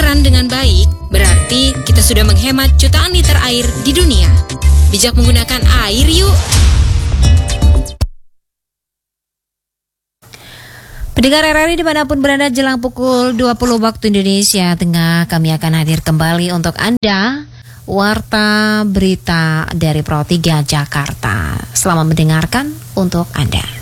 keran dengan baik, berarti kita sudah menghemat jutaan liter air di dunia. Bijak menggunakan air yuk! Pendengar RRI dimanapun berada, jelang pukul 20 waktu Indonesia Tengah, kami akan hadir kembali untuk Anda, Warta Berita dari Pro 3 Jakarta. Selamat mendengarkan untuk Anda.